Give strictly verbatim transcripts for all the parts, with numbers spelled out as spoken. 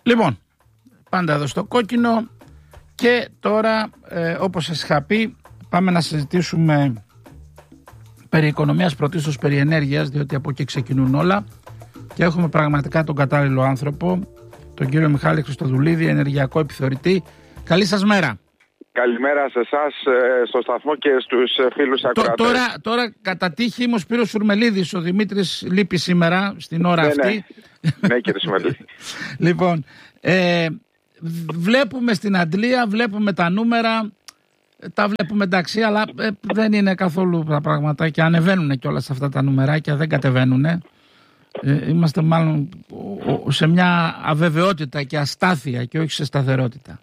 Λοιπόν, πάντα εδώ στο κόκκινο και τώρα ε, όπως σας είχα πει πάμε να συζητήσουμε περί οικονομίας, πρωτίστως περί ενέργειας, διότι από εκεί ξεκινούν όλα και έχουμε πραγματικά τον κατάλληλο άνθρωπο, τον κύριο Μιχάλη Χριστοδουλίδη, ενεργειακό επιθεωρητή. Καλή σας μέρα. Καλημέρα σε εσάς, στο σταθμό και στους φίλους ακροατές. Τώρα, τώρα κατά τύχη είμαι ο Σπύρος Σουρμελίδης, ο Δημήτρης λείπει σήμερα στην ώρα ναι, αυτή. Ναι, ναι κύριε Σουρμελίδη. Λοιπόν, ε, βλέπουμε στην αντλία, βλέπουμε τα νούμερα, τα βλέπουμε εντάξει, αλλά ε, δεν είναι καθόλου τα πράγματα και ανεβαίνουν κιόλας αυτά τα νούμεράκια, δεν κατεβαίνουν. Ε, είμαστε μάλλον σε μια αβεβαιότητα και αστάθεια και όχι σε σταθερότητα.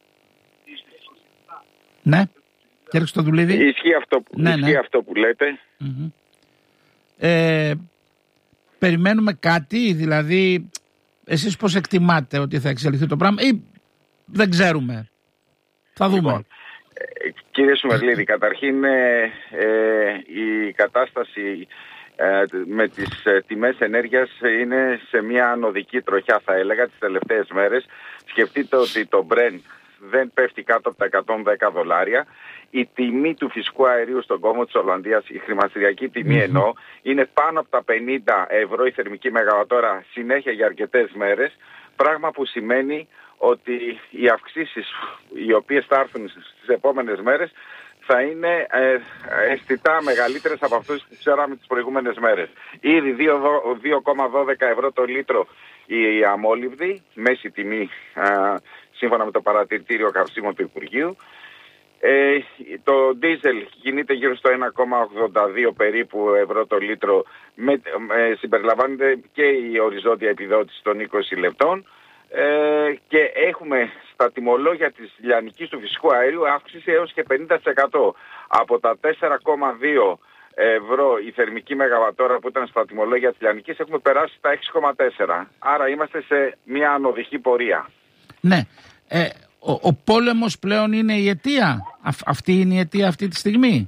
Ναι, κύριε Χριστοδουλίδη. Ισχύει αυτό, ναι, ισχύει ναι. αυτό που λέτε. Mm-hmm. Ε, περιμένουμε κάτι, δηλαδή εσείς πώς εκτιμάτε ότι θα εξελιχθεί το πράγμα ή δεν ξέρουμε, θα δούμε. Λοιπόν, ε, κύριε Σουρμελίδη, καταρχήν ε, ε, η κατάσταση ε, με τις ε, τιμές ενέργειας είναι σε μια ανωδική τροχιά, θα έλεγα, τις τελευταίες μέρες. Σκεφτείτε ότι το Brent δεν πέφτει κάτω από τα εκατόν δέκα δολάρια. Η τιμή του φυσικού αερίου στον κόμβο της Ολλανδίας, η χρηματιστηριακή τιμή mm-hmm. εννοώ, είναι πάνω από τα πενήντα ευρώ η θερμική μεγαβατόρα συνέχεια για αρκετές μέρες. Πράγμα που σημαίνει ότι οι αυξήσεις οι οποίες θα έρθουν στις επόμενες μέρες θα είναι ε, αισθητά μεγαλύτερες από αυτές που ξέραμε τις προηγούμενες μέρες. Ήδη δύο κόμμα δώδεκα ευρώ το λίτρο η αμόλυβδη, μέση τιμή α, σύμφωνα με το παρατηρητήριο καυσίμων του Υπουργείου. Ε, το ντίζελ κινείται γύρω στο ένα κόμμα ογδόντα δύο περίπου ευρώ το λίτρο, με, ε, συμπεριλαμβάνεται και η οριζόντια επιδότηση των είκοσι λεπτών. Ε, και έχουμε στα τιμολόγια της λιανικής του φυσικού αερίου αύξηση έως και πενήντα τοις εκατό. Από τα τέσσερα κόμμα δύο ευρώ η θερμική μεγαβατόρα που ήταν στα τιμολόγια της λιανικής έχουμε περάσει στα έξι κόμμα τέσσερα. Άρα είμαστε σε μια ανωδική πορεία. Ναι. Ε, ο, ο πόλεμος πλέον είναι η αιτία. Α, αυτή είναι η αιτία αυτή τη στιγμή.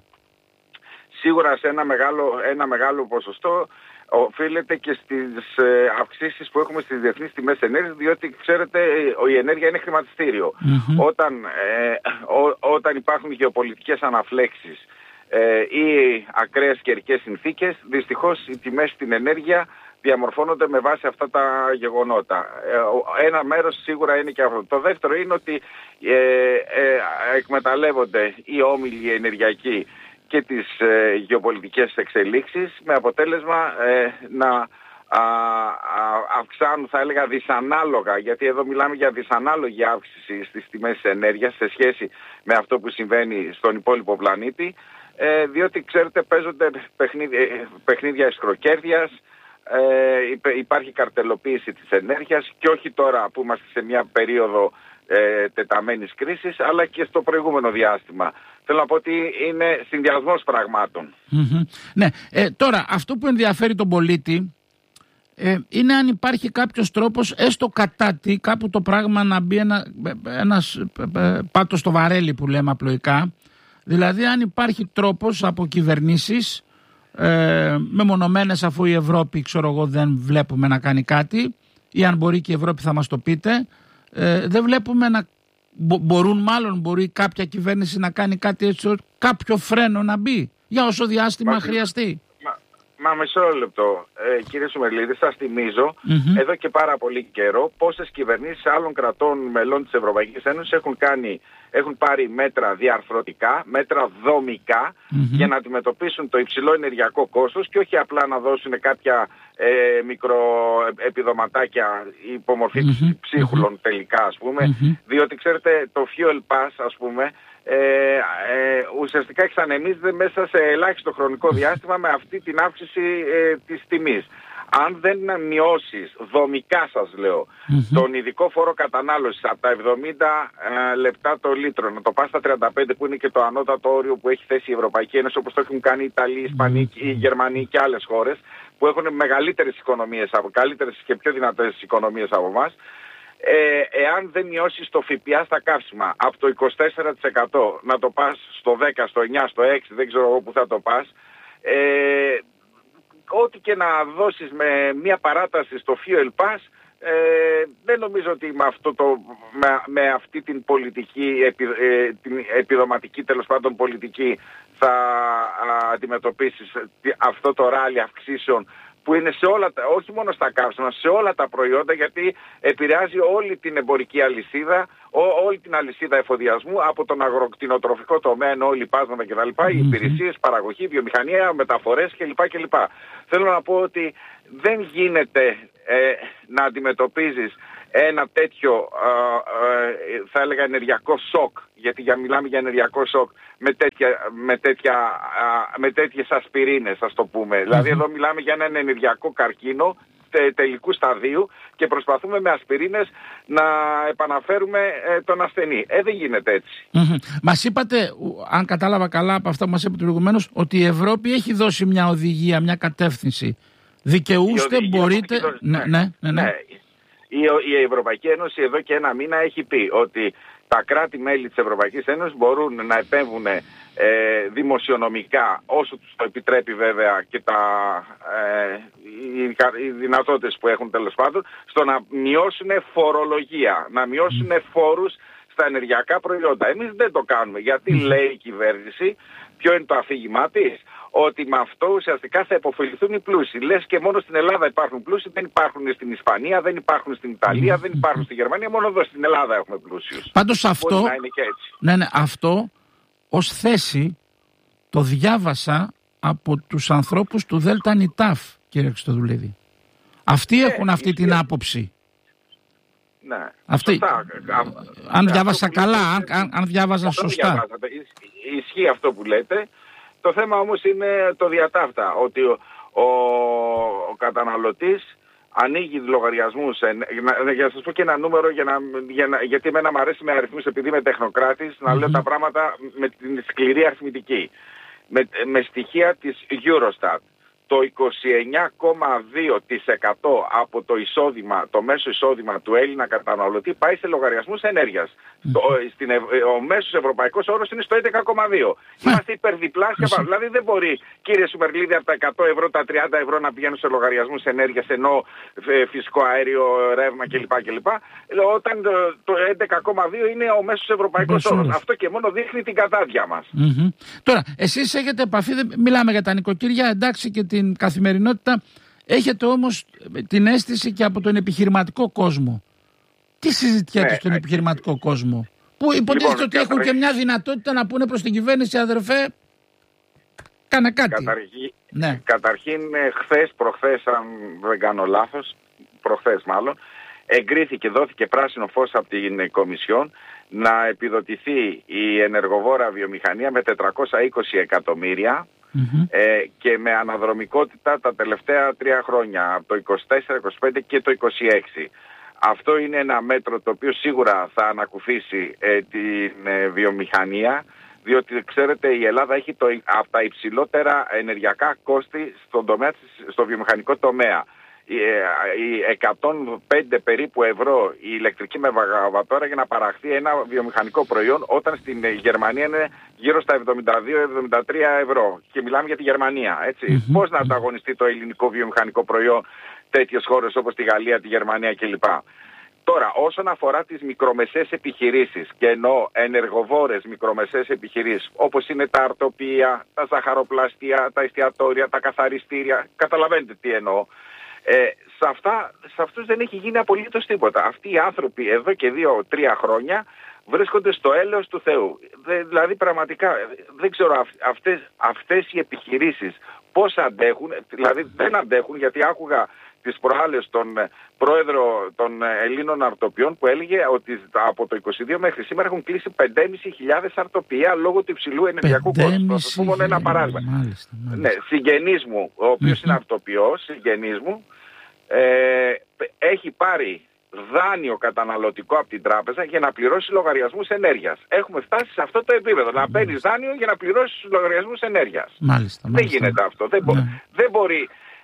Σίγουρα σε ένα μεγάλο, ένα μεγάλο ποσοστό οφείλεται και στις ε, αυξήσεις που έχουμε στις διεθνείς τιμές ενέργειας, διότι ξέρετε η ενέργεια είναι χρηματιστήριο. Mm-hmm. Όταν, ε, ό, όταν υπάρχουν γεωπολιτικές αναφλέξεις ε, ή ακραίες καιρικές συνθήκες, δυστυχώς οι τιμές στην ενέργεια διαμορφώνονται με βάση αυτά τα γεγονότα. Ε, ένα μέρος σίγουρα είναι και αυτό. Το δεύτερο είναι ότι ε, ε, εκμεταλλεύονται οι όμιλοι ενεργειακοί και τις ε, γεωπολιτικές εξελίξεις με αποτέλεσμα ε, να α, α, αυξάνουν, θα έλεγα, δυσανάλογα, γιατί εδώ μιλάμε για δυσανάλογη αύξηση στις τιμές της ενέργειας σε σχέση με αυτό που συμβαίνει στον υπόλοιπο πλανήτη, ε, διότι ξέρετε παίζονται παιχνίδια, παιχνίδια αισχροκέρδειας, ε, υπάρχει καρτελοποίηση της ενέργειας και όχι τώρα που είμαστε σε μια περίοδο ε, τεταμένης κρίσης, αλλά και στο προηγούμενο διάστημα. Θέλω να πω ότι είναι συνδυασμός πραγμάτων. Mm-hmm. Ναι, ε, τώρα αυτό που ενδιαφέρει τον πολίτη ε, είναι αν υπάρχει κάποιος τρόπος έστω κατά τι κάπου το πράγμα να μπει ένα, ένας ε, πάτος στο βαρέλι που λέμε απλοϊκά, δηλαδή αν υπάρχει τρόπος από κυβερνήσεις ε, μεμονωμένες, αφού η Ευρώπη ξέρω εγώ δεν βλέπουμε να κάνει κάτι, ή αν μπορεί και η Ευρώπη θα μας το πείτε, ε, δεν βλέπουμε να μπορούν, μάλλον μπορεί κάποια κυβέρνηση να κάνει κάτι έτσι, κάποιο φρένο να μπει για όσο διάστημα μα, χρειαστεί. Μα, μα μισό λεπτό, ε, κύριε Σουρμελίδη, σας θυμίζω mm-hmm. εδώ και πάρα πολύ καιρό πόσες κυβερνήσεις άλλων κρατών μελών της Ευρωπαϊκής Ένωσης έχουν, κάνει, έχουν πάρει μέτρα διαρθρωτικά, μέτρα δομικά mm-hmm. για να αντιμετωπίσουν το υψηλό ενεργειακό κόστος και όχι απλά να δώσουν κάποια ε, μικροεπιδοματάκια υπομορφή mm-hmm. ψίχουλων mm-hmm. τελικά, ας πούμε, mm-hmm. διότι ξέρετε το fuel pass, ας πούμε, Ε, ε, ουσιαστικά εξανεμίζεται μέσα σε ελάχιστο χρονικό διάστημα με αυτή την αύξηση ε, της τιμής. Αν δεν μειώσεις δομικά, σας λέω, mm-hmm. τον ειδικό φόρο κατανάλωσης από τα εβδομήντα ε, λεπτά το λίτρο, να το πας στα τριάντα πέντε που είναι και το ανώτατο όριο που έχει θέσει η Ευρωπαϊκή Ένωση, όπως το έχουν κάνει οι Ιταλοί, οι Ισπανοί, οι Γερμανοί και άλλες χώρες που έχουν μεγαλύτερες οικονομίες, καλύτερες και πιο δυνατές οικονομίες από εμάς. Ε, εάν δεν μειώσεις το ΦΠΑ στα καύσιμα από το είκοσι τέσσερα τοις εκατό να το πας στο δέκα, στο εννιά, στο έξι, δεν ξέρω εγώ που θα το πας, ε, ό,τι και να δώσεις με μια παράταση στο fuel pass, ε, δεν νομίζω ότι με, αυτό το, με, με αυτή την πολιτική, επι, ε, την επιδοματική τέλος πάντων πολιτική θα α, αντιμετωπίσεις αυτό το ράλι αυξήσεων που είναι σε όλα τα, όχι μόνο στα καύσιμα, σε όλα τα προϊόντα, γιατί επηρεάζει όλη την εμπορική αλυσίδα, ό, όλη την αλυσίδα εφοδιασμού από τον αγροκτηνοτροφικό τομέα, εννοώ λιπάσματα κτλ., mm-hmm. οι υπηρεσίες, παραγωγή, βιομηχανία, μεταφορές κλπ. κλπ. Θέλω να πω ότι δεν γίνεται ε, να αντιμετωπίζεις ένα τέτοιο, ε, ε, θα έλεγα, ενεργειακό σοκ, γιατί για, μιλάμε για ενεργειακό σοκ, με, τέτοια, με, τέτοια, α, με τέτοιες ασπιρίνες, ας το πούμε. Mm-hmm. Δηλαδή εδώ μιλάμε για έναν ενεργειακό καρκίνο τε, τελικού σταδίου και προσπαθούμε με ασπιρίνες να επαναφέρουμε ε, τον ασθενή. Ε, δεν γίνεται έτσι. Mm-hmm. Μας είπατε, αν κατάλαβα καλά από αυτά που μας είπατε προηγουμένως, ότι η Ευρώπη έχει δώσει μια οδηγία, μια κατεύθυνση. Δικαιούστε, οδηγία, μπορείτε... Δώσει, ναι, ναι, ναι, ναι. ναι. Η, η Ευρωπαϊκή Ένωση εδώ και ένα μήνα έχει πει ότι τα κράτη-μέλη της Ευρωπαϊκής Ένωσης μπορούν να επέμβουν ε, δημοσιονομικά, όσο τους το επιτρέπει βέβαια και τα, ε, οι, οι δυνατότητες που έχουν τέλος πάντων, στο να μειώσουν φορολογία, να μειώσουν φόρους στα ενεργειακά προϊόντα. Εμείς δεν το κάνουμε. Γιατί λέει η κυβέρνηση, ποιο είναι το αφήγημά της? Ότι με αυτό ουσιαστικά θα υποφεληθούν οι πλούσιοι. Λες και μόνο στην Ελλάδα υπάρχουν πλούσιοι, δεν υπάρχουν στην Ισπανία, δεν υπάρχουν στην Ιταλία, δεν υπάρχουν στη Γερμανία, μόνο εδώ στην Ελλάδα έχουμε πλούσιους. Πάντως αυτό, να είναι και έτσι. Ναι, ναι, αυτό ως θέση το διάβασα από τους ανθρώπους του Δέλτα Νιτάφ, κύριε Χριστοδουλίδη. Αυτοί ναι, έχουν αυτή την άποψη. Ναι, αυτή, σωστά. Αν ναι, διάβασα καλά, αν, αν, αν διάβαζα σωστά. Ισχύει αυτό που λέτε. Το θέμα όμως είναι το διατάφτα, ότι ο, ο, ο καταναλωτής ανοίγει λογαριασμούς. Για, για να σας πω και ένα νούμερο, για να, για να, γιατί εμένα μου αρέσει με αριθμούς, επειδή είμαι τεχνοκράτης, να mm-hmm. λέω τα πράγματα με την σκληρή αριθμητική. Με, με στοιχεία της Eurostat. Το είκοσι εννιά κόμμα δύο τοις εκατό από το εισόδημα, το μέσο εισόδημα του Έλληνα καταναλωτή πάει σε λογαριασμούς ενέργειας. Mm. Το, στην, ο μέσος ευρωπαϊκός όρος είναι στο έντεκα κόμμα δύο. Mm. Είμαστε υπερδιπλάσια πάνω. Δηλαδή δεν μπορεί, κύριε Σουμερλίδη, από τα εκατό ευρώ, τα τριάντα ευρώ να πηγαίνουν σε λογαριασμούς ενέργειας, ενώ ε, φυσικό αέριο, ρεύμα κλπ. κλπ. Όταν το, το έντεκα κόμμα δύο είναι ο μέσος ευρωπαϊκός όρος. Αυτό και μόνο δείχνει την κατάδια μας. Mm-hmm. Τώρα, εσείς έχετε επαφή, δεν μιλάμε για τα νοικοκυριά, εντάξει, και την καθημερινότητα, έχετε όμως την αίσθηση και από τον επιχειρηματικό κόσμο. Τι συζητιέται ναι, στον ναι. επιχειρηματικό κόσμο, που υποτίθεται λοιπόν, ότι έχουν και μια δυνατότητα να πούνε προς την κυβέρνηση, αδερφέ, κάνε κάτι. Καταρχή, ναι. Καταρχήν, χθες, προχθές, αν δεν κάνω λάθος, προχθές μάλλον, εγκρίθηκε, δόθηκε πράσινο φως από την Κομισιόν να επιδοτηθεί η ενεργοβόρα βιομηχανία με τετρακόσια είκοσι εκατομμύρια. Mm-hmm. Ε, και με αναδρομικότητα τα τελευταία τρία χρόνια, από το είκοσι τέσσερα, είκοσι πέντε και το είκοσι έξι. Αυτό είναι ένα μέτρο το οποίο σίγουρα θα ανακουφίσει ε, την ε, βιομηχανία, διότι ξέρετε η Ελλάδα έχει το, από τα υψηλότερα ενεργειακά κόστη στον τομέα, στο βιομηχανικό τομέα. Οι εκατόν πέντε περίπου ευρώ η ηλεκτρική μεγαβατόρα για να παραχθεί ένα βιομηχανικό προϊόν, όταν στην Γερμανία είναι γύρω στα εβδομήντα δύο εβδομήντα τρία ευρώ. Και μιλάμε για τη Γερμανία, έτσι. Mm-hmm. Πώς να ανταγωνιστεί το ελληνικό βιομηχανικό προϊόν τέτοιες χώρες όπως τη Γαλλία, τη Γερμανία κλπ. Τώρα, όσον αφορά τις μικρομεσαίες επιχειρήσεις, και εννοώ ενεργοβόρες μικρομεσαίες επιχειρήσεις, όπως είναι τα αρτοπία, τα ζαχαροπλαστεία, τα εστιατόρια, τα καθαριστήρια, καταλαβαίνετε τι εννοώ. Ε, σε, αυτά, σε αυτούς δεν έχει γίνει απολύτως τίποτα. Αυτοί οι άνθρωποι εδώ και δύο-τρία χρόνια βρίσκονται στο έλεος του Θεού. Δε, δηλαδή πραγματικά δεν ξέρω αυ, αυτές, αυτές οι επιχειρήσεις πώς αντέχουν, δηλαδή δεν αντέχουν, γιατί άκουγα τις προάλλες τον πρόεδρο των Ελλήνων αρτοπιών που έλεγε ότι από το είκοσι δύο μέχρι σήμερα έχουν κλείσει πέντε χιλιάδες πεντακόσια αρτοπία λόγω του υψηλού ενεργειακού κόστους. Θα σας πω μόνο ένα παράδειγμα. Μάλιστα, μάλιστα. Ναι, συγγενής μου, ο οποίος είναι αρτοπιός, συγγενής μου, ε, έχει πάρει δάνειο καταναλωτικό από την τράπεζα για να πληρώσει λογαριασμούς ενέργειας. Έχουμε φτάσει σε αυτό το επίπεδο. Να παίρνεις δάνειο για να πληρώσεις λογαριασμούς ενέργειας. Μάλιστα, μάλιστα. Δεν γίνεται αυτό. Δεν, μπο- ναι. δεν μπορεί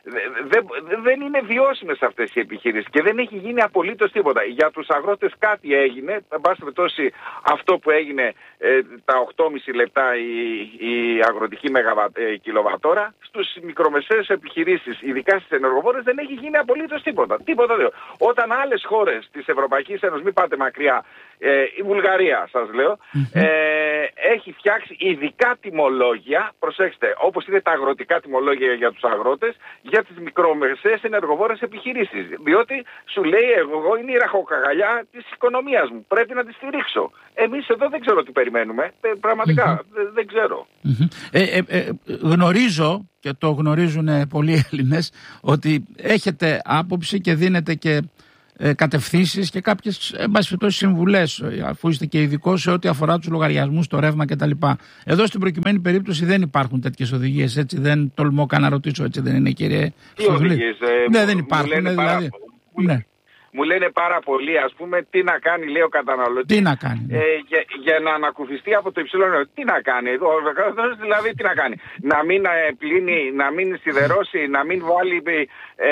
δεν, δεν είναι βιώσιμες αυτές οι επιχειρήσεις και δεν έχει γίνει απολύτως τίποτα. Για τους αγρότες κάτι έγινε, εν πάση περιπτώσει αυτό που έγινε ε, τα οκτώ κόμμα πέντε λεπτά η, η αγροτική μεγαβα, ε, κιλοβατόρα, στους μικρομεσαίες επιχειρήσεις, ειδικά στις ενεργοβόρες, δεν έχει γίνει απολύτως τίποτα. Τίποτα δεν. Όταν άλλες χώρες της Ευρωπαϊκής Ένωσης, μην πάτε μακριά, ε, η Βουλγαρία σας λέω, mm-hmm. ε, έχει φτιάξει ειδικά τιμολόγια, προσέξτε, όπως είναι τα αγροτικά τιμολόγια για τους αγρότες, για τις μικρομεσαίες ενεργοβόρες επιχειρήσεις. Διότι σου λέει, εγώ είναι η ραχοκαγαλιά της οικονομίας μου, πρέπει να τη στηρίξω. Εμείς εδώ δεν ξέρω τι περιμένουμε, πραγματικά mm-hmm. δεν, δεν ξέρω. Mm-hmm. Ε, ε, ε, γνωρίζω, και το γνωρίζουν πολλοί Έλληνες, ότι έχετε άποψη και δίνετε και ε, κατευθύνσεις και κάποιες εμπασχετώσεις συμβουλές, αφού είστε και ειδικός σε ό,τι αφορά τους λογαριασμούς, το ρεύμα κτλ. Εδώ στην προκειμένη περίπτωση δεν υπάρχουν τέτοιες οδηγίες, έτσι, δεν τολμώ καν να ρωτήσω, έτσι δεν είναι, κύριε Χριστοδουλίδη? Ε, ναι, δεν υπάρχουν, ναι, δηλαδή. Ναι. Μου λένε πάρα πολύ, ας πούμε, τι να κάνει, λέει ο καταναλωτής. Τι να κάνει. Ναι. Ε, για, για να ανακουφιστεί από το υψηλό νερό. Τι να κάνει. Ο καταναλωτής δηλαδή τι να κάνει. Να μην ε, πλύνει, να μην σιδερώσει, να μην βάλει ε,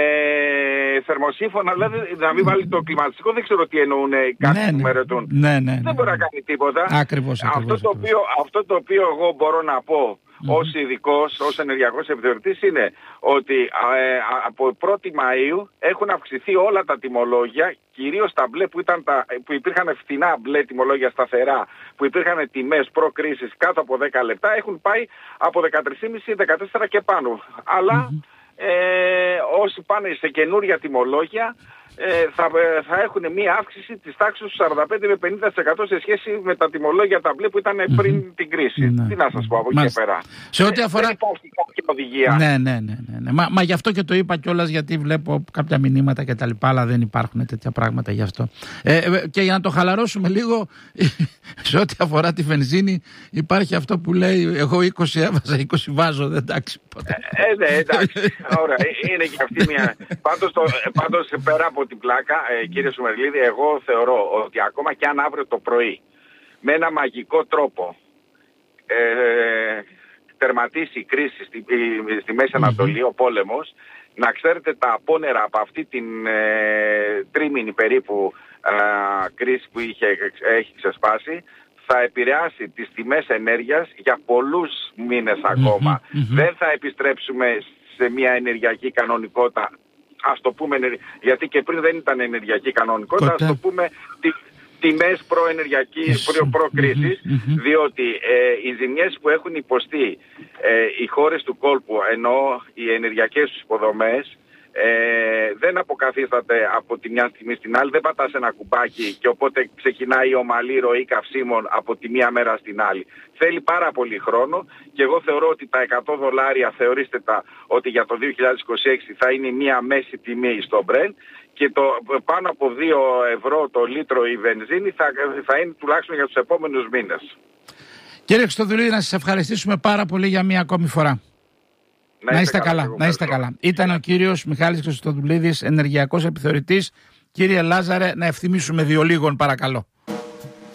θερμοσύφωνα, δηλαδή να μην βάλει το κλιματιστικό. Δεν ξέρω τι εννοούν κάποιοι ναι, που ναι. μερετούν. Ναι, ναι, ναι, ναι. Δεν μπορεί να κάνει τίποτα. Ακριβώς, ακριβώς, αυτό, το ακριβώς. οποίο, αυτό το οποίο εγώ μπορώ να πω Mm-hmm. ως ειδικός, ως ενεργειακός επιθεωρητής, είναι ότι ε, από πρώτη Μαΐου έχουν αυξηθεί όλα τα τιμολόγια, κυρίως τα μπλε που, ήταν τα, που υπήρχαν φθηνά μπλε τιμολόγια σταθερά, που υπήρχαν τιμές προ-κρίσης κάτω από δέκα λεπτά, έχουν πάει από δεκατρία κόμμα πέντε δεκατέσσερα και πάνω. Αλλά mm-hmm. ε, όσοι πάνε σε καινούρια τιμολόγια, Ε, θα, θα έχουν μία αύξηση της τάξης του σαράντα πέντε με πενήντα τοις εκατό σε σχέση με τα τιμολόγια τα μπλε που ήταν mm-hmm. πριν την κρίση. Mm-hmm. Τι να σας πω από εκεί και πέρα. Σε ό,τι αφορά... Δεν υπάρχει κάποια οδηγία. Ναι, ναι, ναι. ναι, ναι. Μα, μα γι' αυτό και το είπα κιόλας, γιατί βλέπω κάποια μηνύματα και τα λοιπά, αλλά δεν υπάρχουν τέτοια πράγματα γι' αυτό. Ε, και για να το χαλαρώσουμε λίγο, σε ό,τι αφορά τη βενζίνη, υπάρχει αυτό που λέει, εγώ είκοσι έβαζα, είκοσι βάζω, δεν εντάξει. Ε, ε, ναι, εντάξει. Ωραία, είναι και αυτή μια... Πάντως, το, πάντως πέρα από την πλάκα, ε, κύριε Σουμερλίδη, εγώ θεωρώ ότι ακόμα και αν αύριο το πρωί με ένα μαγικό τρόπο ε, τερματίσει η κρίση στη, στη Μέση Ανατολή, ο πόλεμος, να ξέρετε τα απόνερα από αυτή την ε, τρίμηνη περίπου ε, κρίση που είχε, έχει ξεσπάσει, θα επηρεάσει τις τιμές ενέργειας για πολλούς μήνες ακόμα. Mm-hmm, mm-hmm. Δεν θα επιστρέψουμε σε μια ενεργειακή κανονικότητα, ας το πούμε, γιατί και πριν δεν ήταν ενεργειακή κανονικότητα, ας το πούμε τι, τιμές προενεργειακής, προ, προκρίσης, mm-hmm, mm-hmm. διότι ε, οι ζημιές που έχουν υποστεί ε, οι χώρες του κόλπου, ενώ οι ενεργειακές τους υποδομές, Ε, δεν αποκαθίσταται από τη μια στιγμή στην άλλη, δεν πατάς ένα κουμπάκι και οπότε ξεκινάει η ομαλή ροή καυσίμων από τη μία μέρα στην άλλη. Θέλει πάρα πολύ χρόνο και εγώ θεωρώ ότι τα εκατό δολάρια, θεωρήστε τα ότι για το δύο χιλιάδες είκοσι έξι θα είναι μια μέση τιμή στο Brent και το πάνω από δύο ευρώ το λίτρο η βενζίνη θα, θα είναι τουλάχιστον για τους επόμενους μήνες. Κύριε Χριστοδουλίδη, να σας ευχαριστήσουμε πάρα πολύ για μία ακόμη φορά. Να, να είστε καλά, καλά. να είστε καλά. Ήταν ο κύριος Μιχάλης Χριστοδουλίδης, ενεργειακός επιθεωρητής. Κύριε Λάζαρε, να ευθυμίσουμε δύο λίγων παρακαλώ.